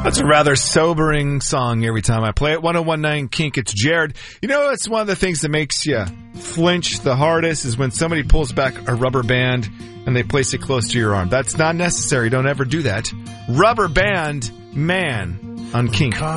That's a rather sobering song every time I play it. 101.9 Kink, it's Jared. You know, it's one of the things that makes you flinch the hardest is when somebody pulls back a rubber band and they place it close to your arm. That's not necessary. Don't ever do that. Rubber Band Man on Kink.